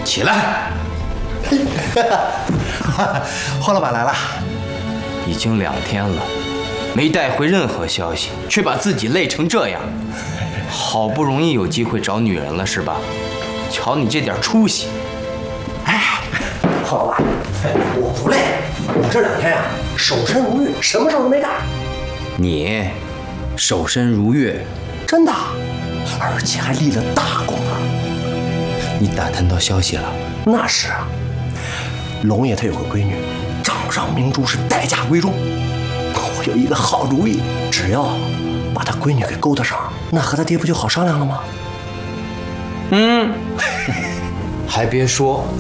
起来！ 黄老板来了， 已经2天了，没带回任何消息，却把自己累成这样。好不容易有机会找女人了是吧？瞧你这点出息！ 哎，黄老板，我不累，我这2天呀，守身如玉，什么事都没干。 你守身如玉， 真的，而且还立了大功了。 你打探到消息了？ 那是啊，龙爷他有个闺女，掌上明珠，是待嫁闺中。我有一个好主意，只要把他闺女给勾搭上，那和他爹不就好商量了吗？ 还别说，